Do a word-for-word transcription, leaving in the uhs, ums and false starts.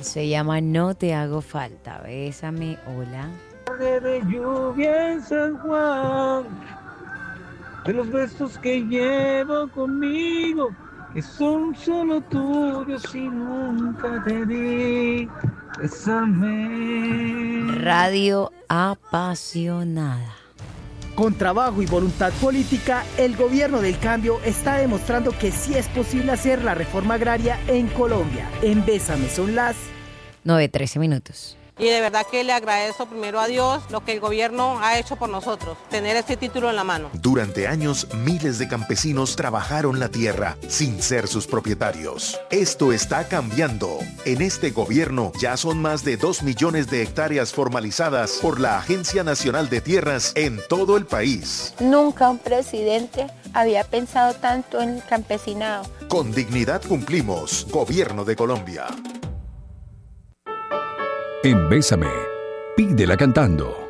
Se llama No te hago falta. Bésame, hola. De lluvia en San Juan, de los besos que llevo conmigo, que son solo tuyos y nunca te di. Bésame. Radio apasionada. Con trabajo y voluntad política, el gobierno del cambio está demostrando que sí es posible hacer la reforma agraria en Colombia. En Bésame son las nueve trece minutos. Y de verdad que le agradezco primero a Dios lo que el gobierno ha hecho por nosotros, tener este título en la mano. Durante años, miles de campesinos trabajaron la tierra sin ser sus propietarios. Esto está cambiando. En este gobierno ya son más de dos millones de hectáreas formalizadas por la Agencia Nacional de Tierras en todo el país. Nunca un presidente había pensado tanto en el campesinado. Con dignidad cumplimos. Gobierno de Colombia. En Bésame, pídela cantando.